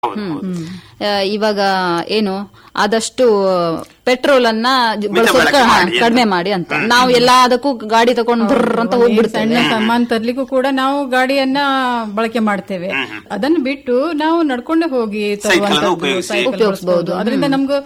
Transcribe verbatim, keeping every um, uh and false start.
ಇವಾಗ ಏನು ಆದಷ್ಟು ಪೆಟ್ರೋಲ್ ಅನ್ನ ಬಳಸೋದು ಕಡಿಮೆ ಮಾಡಿ ಅಂತ ನಾವು ಎಲ್ಲದಕ್ಕೂ ಗಾಡಿ ತಗೊಂಡು ಬರ್ರ ಅಂತ ಹೋಗ್ಬಿಡ್ತೇವೆ. ಸಣ್ಣ ಸಾಮಾನು ತರ್ಲಿಕ್ಕೂ ಕೂಡ ನಾವು ಗಾಡಿಯನ್ನ ಬಳಕೆ ಮಾಡ್ತೇವೆ. ಅದನ್ನು ಬಿಟ್ಟು ನಾವು ನಡ್ಕೊಂಡೆ ಹೋಗಿ ತರುವಂತದ್ದು, ಸೈಕಲ್ ಬಳಸಬಹುದು. ಅದರಿಂದ ನಮ್ಗೆ